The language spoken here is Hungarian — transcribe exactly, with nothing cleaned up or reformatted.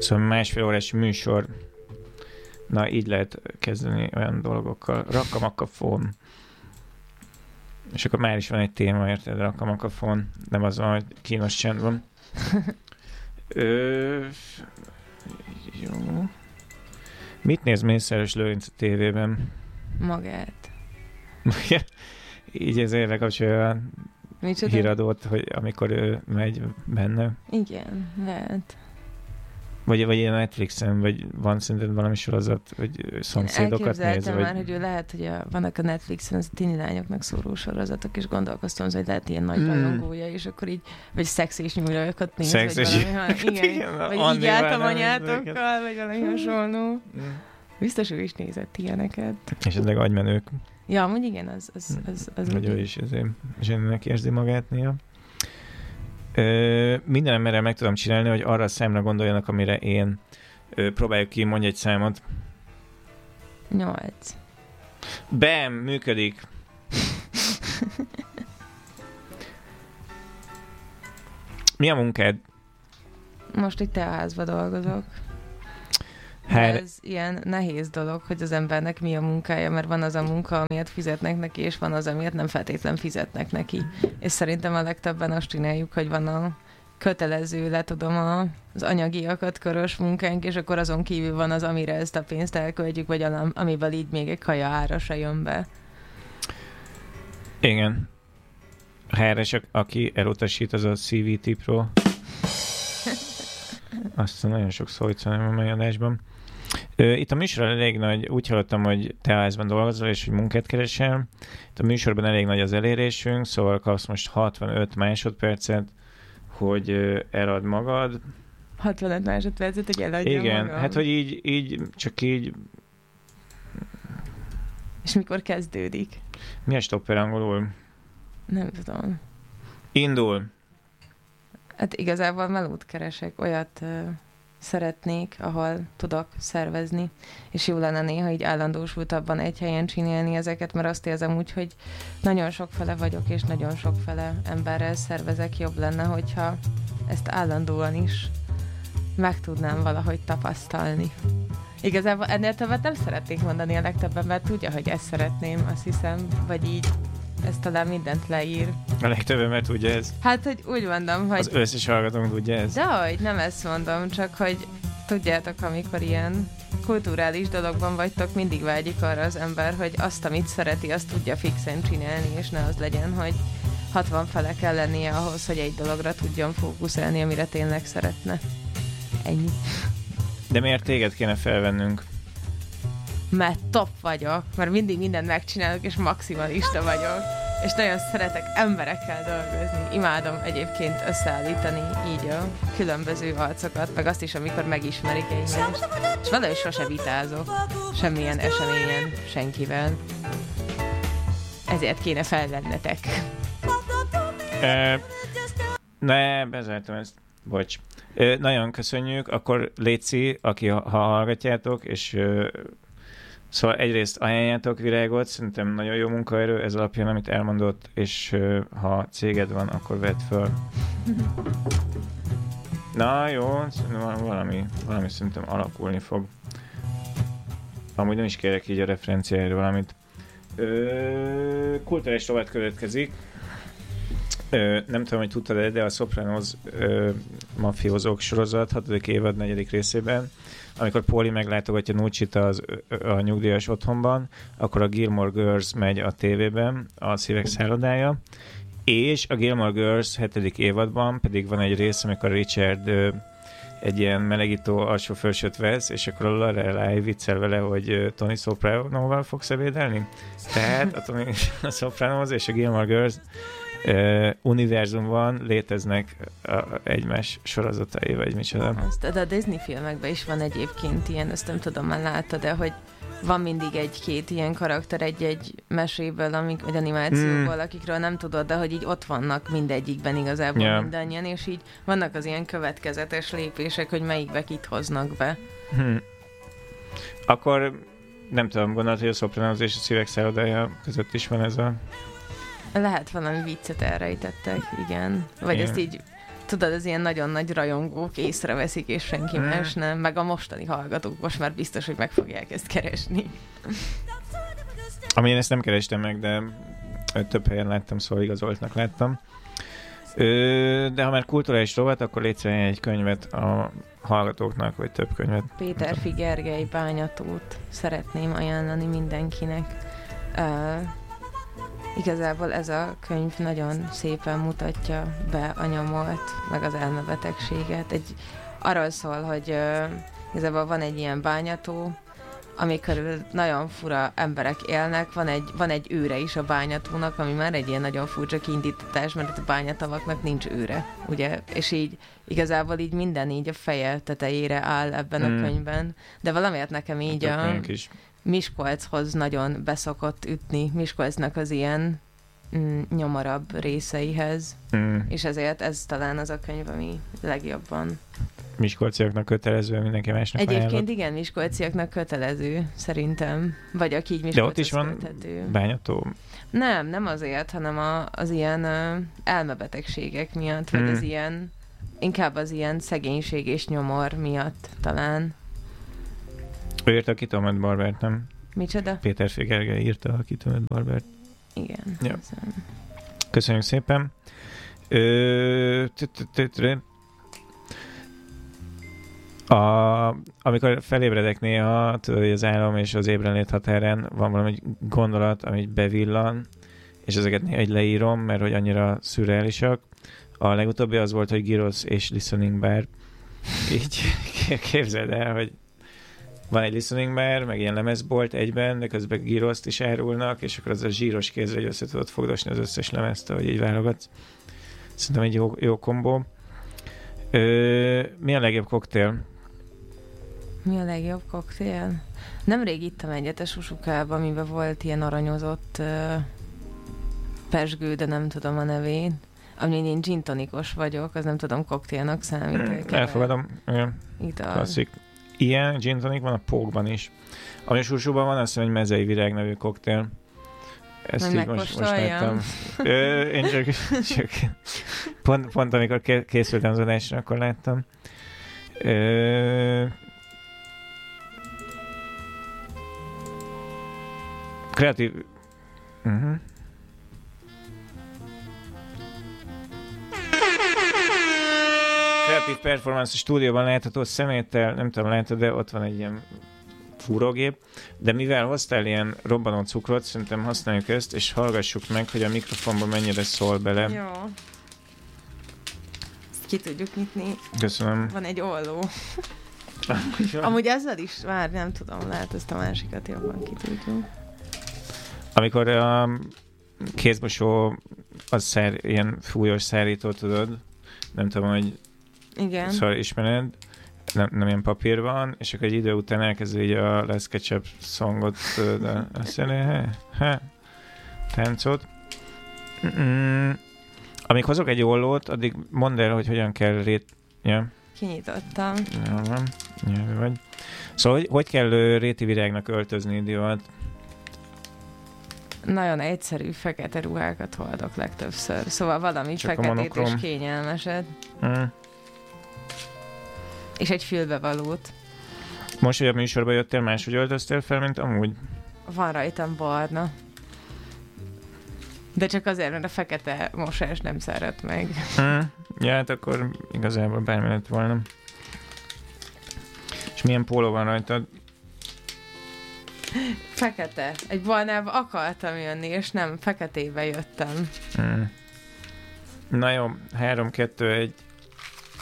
Szóval másfél órás műsor. Na, így lehet kezdeni olyan dolgokkal. Rakamakafon. És akkor már is van egy téma, érted? Rakamakafon. Nem az van, hogy kínos csend van. Ö... Jó. Mit néz Mészáros Lőrinc a tévében? Magát. Így ezért lekapcsolja a híradót, hogy amikor ő megy benne. Igen, lehet. Vagy, vagy ilyen Netflixen, vagy van szerinted valami sorozat, hogy szomszédokat néz? Elképzeltem vagy... már, hogy ő lehet, hogy a, vannak a Netflixen az a tini lányoknak szóló sorozatok, és gondolkoztam, hogy lehet ilyen nagy mm. rajongója, és akkor így, vagy szex és nyúljakat néz, Szex vagy és valami, ha, igen, igen, vagy Annival így álltam anyátokkal, vagy valami hasonló. Mm. Biztos ő is nézett ilyeneket. És esetleg agymenők. Ja, amúgy igen, az... az, az, az vagy ő is ezért zseninek érzi magát néha. Ö, minden emberrel meg tudom csinálni, hogy arra a számra gondoljanak, amire én ö, próbáljuk ki, mondj egy számot. Nyolc. Bam! Működik. Mi a munkád? Most itt teaházba dolgozok. Her... Ez ilyen nehéz dolog, hogy az embernek mi a munkája, mert van az a munka, amiért fizetnek neki, és van az, amiért nem feltétlen fizetnek neki. És szerintem a legtöbben azt csináljuk, hogy van a kötelező, letudom a, az anyagiakat körös munkánk, és akkor azon kívül van az, amire ezt a pénzt elköltjük, vagy amivel így még egy kaja ára se jön be. Igen. A há er es, aki elutasít, az a cé vé té Pro. Aztán nagyon sok szót van a mai adásban. Itt a műsorban elég nagy, úgy hallottam, hogy te házban dolgozol, és hogy munkát keresel. Itt a műsorban elég nagy az elérésünk, szóval kapsz most hatvanöt másodpercet, hogy elad magad. hatvanöt másodpercet, hogy eladjam Igen, magam. hát hogy így, így, csak így... És mikor kezdődik? Mi a stopper angolul? Nem tudom. Indul. Hát igazából melót keresek, olyat uh, szeretnék, ahol tudok szervezni, és jó lenne néha így állandósultabban egy helyen csinálni ezeket, mert azt érzem úgy, hogy nagyon sokfele vagyok, és nagyon sokfele emberrel szervezek, jobb lenne, hogyha ezt állandóan is meg tudnám valahogy tapasztalni. Igazából ennél többet nem szeretnék mondani a legtöbben, mert tudja, hogy ezt szeretném, azt hiszem, vagy így ez talán mindent leír. A legtöbben, mert tudja ez. Hát, hogy úgy mondom, hogy... Az összes hallgatónk tudja ez. Dehogy, nem ezt mondom, csak hogy tudjátok, amikor ilyen kulturális dologban vagytok, mindig vágyik arra az ember, hogy azt, amit szereti, azt tudja fixen csinálni, és ne az legyen, hogy hatvan fele kell lennie ahhoz, hogy egy dologra tudjon fókuszálni, amire tényleg szeretne. Ennyi. De miért téged kéne felvennünk? Mert top vagyok, mert mindig mindent megcsinálok, és maximalista vagyok. És nagyon szeretek emberekkel dolgozni. Imádom egyébként összeállítani így a különböző arcokat, meg azt is, amikor megismerik egymást. És valahogy sose vitázok semmilyen eseményen senkivel. Ezért kéne felvennetek. E, ne, bezártam ezt. Bocs. E, nagyon köszönjük. Akkor Léci, aki ha, ha hallgatjátok, és e, szóval egyrészt ajánljátok Virágot, szerintem nagyon jó munkaerő, ez alapján, amit elmondott, és e, ha céged van, akkor vedd föl. Na jó, valami, valami szerintem alakulni fog. Amúgy nem is kérek így a referenciájára valamit. Ö, kulturális rovat következik. Ö, nem tudom, hogy tudtad-e, de a Sopranos ö, mafiózók sorozat hatodik évad negyedik részében, amikor Paulie meglátogatja Nucci-t az, a, a nyugdíjas otthonban, akkor a Gilmore Girls megy a tévében, a Szívek szállodája, és a Gilmore Girls hetedik évadban pedig van egy rész, amikor Richard ö, egy ilyen melegító alsó-felsőt vesz, és akkor a Lorelai viccel vele, hogy Tony Sopranoval fogsz ebédelni. Tehát a Tony a Sopranos és a Gilmore Girls uh, univerzumban léteznek uh, egymás sorozatai, vagy micsoda. Azt, de a Disney filmekben is van egyébként ilyen, ezt nem tudom, már láttad, de hogy van mindig egy-két ilyen karakter egy-egy meséből, amik, vagy animációból, mm. akikről nem tudod, de hogy így ott vannak mindegyikben igazából yeah. mindannyian, és így vannak az ilyen következetes lépések, hogy melyikbe kit hoznak be. Hmm. Akkor nem tudom, gondolod, hogy a Sopranos és a Szívek szállodája között is van ez a... Lehet valami viccet elrejtettek, igen. Vagy igen. ezt így tudod, az ilyen nagyon nagy rajongók észreveszik, és senki mm. más nem, meg a mostani hallgatók most már biztos, hogy meg fogják ezt keresni. Ami én ezt nem kerestem meg, de több helyen láttam, szóval igazoltnak láttam. Ö, de ha már kulturális rovat, akkor légy egy könyvet a hallgatóknak, vagy több könyvet. Péter Figergely Bányatót szeretném ajánlani mindenkinek. Uh, igazából ez a könyv nagyon szépen mutatja be a nyomort, meg az elmebetegséget. Egy, arról szól, hogy uh, igazából van egy ilyen bányató, ami körül nagyon fura emberek élnek, van egy, van egy őre is a bányatónak, ami már egy ilyen nagyon furcsa kiindítatás, mert a bányatavaknak nincs őre, ugye? És így igazából így minden így a feje tetejére áll ebben mm. a könyvben, de valamiért nekem így a Miskolchoz nagyon beszokott ütni, Miskolcnak az ilyen mm, nyomorabb részeihez, mm. és ezért ez talán az a könyv, ami legjobban. Miskolciaknak kötelező, mindenki másnak Egyébként ajánlott. Igen, miskolciaknak kötelező, szerintem. Vagy aki így Miskolchoz de ott is van köthető. Bányató? Nem, nem azért, hanem a, az ilyen uh, elmebetegségek miatt, vagy hmm. az ilyen, inkább az ilyen szegénység és nyomor miatt talán. Ő írta a Kitömött Barbert, nem? Micsoda? Péter Figergely írta a Kitömött Barbert. Igen. Ja. Köszönjük szépen. Ö... A, amikor felébredek néha, tudod, hogy az álom és az ébrenlét határen van valami gondolat, ami bevillan, és ezeket néha egy leírom, mert hogy annyira szürreálisak. A legutóbbi az volt, hogy Gyrosz és Listening Bar. Így képzeld el, hogy van egy Listening Bar, meg ilyen lemezbolt egyben, de közben Gyroszt is árulnak, és akkor az a zsíros kézre, hogy össze tudod fogdosni az összes lemezt, ahogy így válogatsz. Szerintem egy jó, jó kombó. Ö, mi a legjobb koktél? Mi a legjobb koktél? Nemrég ittam egyet a Susukába, amiben volt ilyen aranyozott uh, pezsgő, de nem tudom a nevét. Amin én gin tonikos vagyok, az nem tudom, koktélnak számít. Mm, elfogadom. Igen. Klasszik. Ilyen gin tonik van a Pókban is. Ami a Susuban van, azt hiszem, egy mezei virág nevű koktél. Ezt így most, most láttam. Ö, én csak, csak pont, pont amikor készültem az adásra, akkor láttam. Ö, kreatív... Uh-huh. Kreatív performance a stúdióban látható szeméttel, nem tudom, látod, de ott van egy ilyen fúrógép, de mivel hoztál ilyen robbanó cukrot, szerintem használjuk ezt, és hallgassuk meg, hogy a mikrofonban mennyire szól bele. Jó. Ezt ki tudjuk nyitni. Köszönöm. Van egy olló. Amúgy ezzel is, már nem tudom, lehet ezt a másikat jobban ki tudjuk. Amikor a kézmosó az szár, ilyen fújós szárító, tudod, nem tudom, hogy igen. Szóval ismered, nem, nem ilyen papír van, és akkor egy idő után elkezd így a Let's Ketchup songot, de azt mondja, he, he, táncot. Mm-mm. Amíg hozok egy ollót, addig mondd el, hogy hogyan kell rét... Ja. Kinyitottam. Ja, van. Ja, vagy. Szóval, hogy, hogy kell réti virágnak öltözni divat? Nagyon egyszerű, fekete ruhákat hordok legtöbbször. Szóval valami csak feketét és kényelmeset. Mm. És egy fülbevalót. Most, hogy a műsorba jöttél, máshogy öltöztél fel, mint amúgy? Van rajtam barna. De csak azért, mert a fekete mosás nem szeret meg. Mm. Ja, hát akkor igazából bármi lett volna. És milyen póló van rajtad? Fekete. Egy barnába akartam jönni, és nem, feketébe jöttem. Mm. Na jó, három, kettő, egy...